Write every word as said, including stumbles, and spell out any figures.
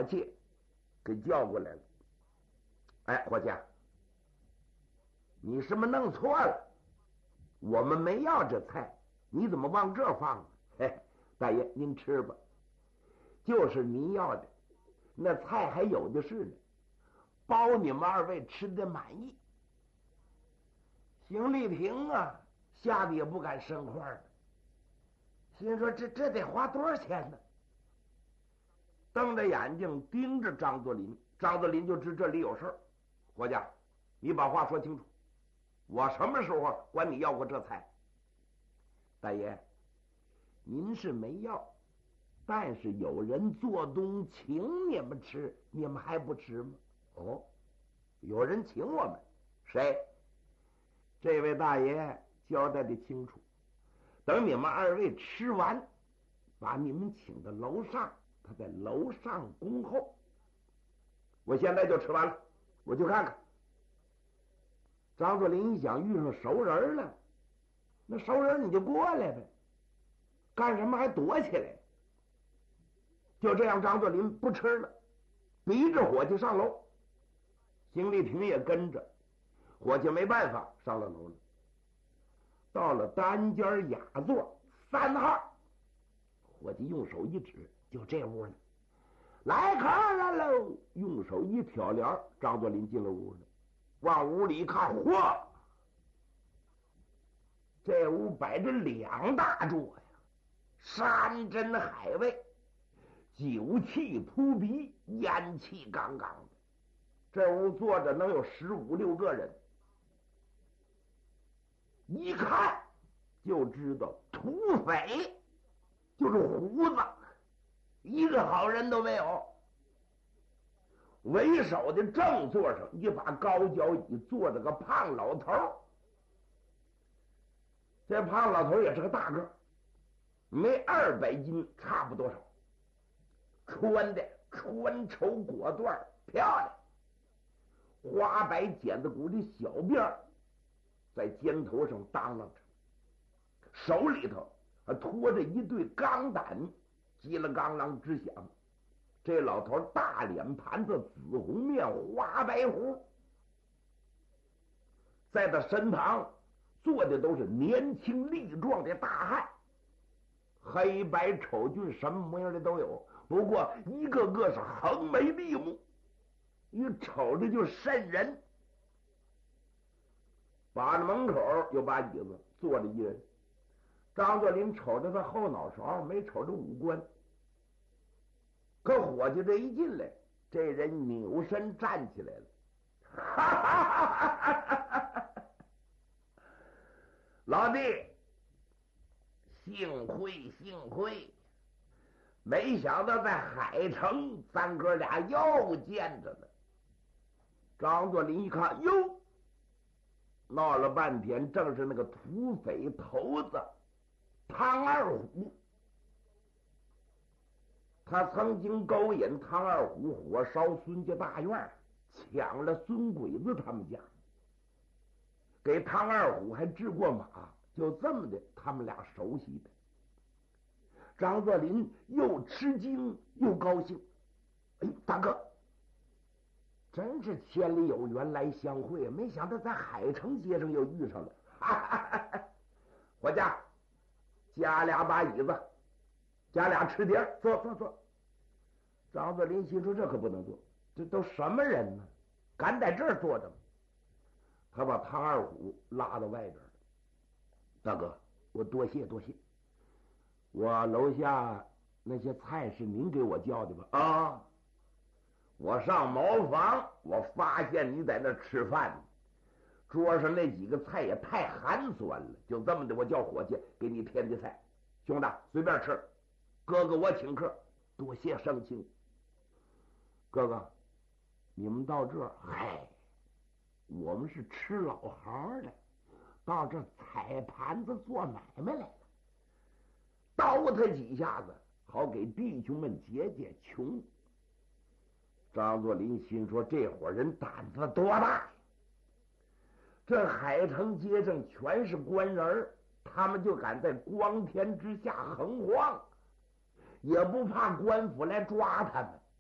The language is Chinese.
伙计给叫过来了。哎，伙计，你是不是弄错了？我们没要这菜，你怎么往这放？嘿，大爷您吃吧，就是您要的，那菜还有的是呢，包你们二位吃的满意。邢丽萍啊，吓得也不敢生话了，心说这这得花多少钱呢？瞪着眼睛盯着张作霖，张作霖就知这里有事儿。伙计，你把话说清楚，我什么时候管你要过这菜？大爷，您是没要，但是有人做东请你们吃，你们还不吃吗？哦，有人请我们，谁？这位大爷交代的清楚，等你们二位吃完，把你们请到楼上，他在楼上恭候。我现在就吃完了，我去看看。张作霖一想，遇上熟人了，那熟人你就过来呗，干什么还躲起来？就这样，张作霖不吃了，逼着伙计上楼。邢丽萍也跟着，伙计没办法上了楼了。到了单间雅座三号，伙计用手一指，就这屋呢。来客人喽！用手一挑帘，张作霖进了屋了。往屋里一看，嚯！这屋摆着两大桌呀，山珍海味，酒气扑鼻，烟气杠杠的。这屋坐着能有十五六个人，一看就知道土匪，就是胡子，一个好人都没有。为首的正座上一把高脚椅，坐着个胖老头。这胖老头也是个大个，没二百斤差不多少，穿的穿绸裹缎漂亮，花白剪子骨的小辫在肩头上当啷着，手里头还拖着一对钢胆，叽了刚啷直响。这老头大脸盘子，紫红面，花白胡，在他身旁坐的都是年轻力壮的大汉，黑白丑俊，什么模样的都有，不过一个个是横眉立目，一瞅着就瘆人。把着门口有把椅子，坐着一人。张作霖瞅着他后脑勺，没瞅着五官。可伙计这一进来，这人扭身站起来了，哈哈哈哈哈！老弟，幸亏幸亏，没想到在海城咱哥俩又见着了。张作霖一看，哟，闹了半天，正是那个土匪头子汤二虎。他曾经勾引汤二虎火烧孙家大院，抢了孙鬼子他们家，给汤二虎还治过马，就这么的他们俩熟悉的。张作霖又吃惊又高兴，哎，大哥，真是千里有缘来相会，没想到在海城街上又遇上了。哈哈哈哈，伙计，加俩把椅子，加俩吃碟，坐坐坐。张作霖心说这可不能坐，这都什么人呢？敢在这儿坐着吗？他把汤二虎拉到外边了。大哥，我多谢多谢。我楼下那些菜是您给我叫的吧？啊，我上茅房，我发现你在那吃饭，桌上那几个菜也太寒酸了，就这么的，我叫伙计给你添的菜。兄弟随便吃，哥哥我请客，多谢盛情。哥哥，你们到这儿，嗨，我们是吃老行的，到这踩盘子做买卖来了，叨他几下子，好给弟兄们解解穷。张作霖心说，这伙人胆子多大呀！这海城街上全是官人，他们就敢在光天之下横晃，也不怕官府来抓他们。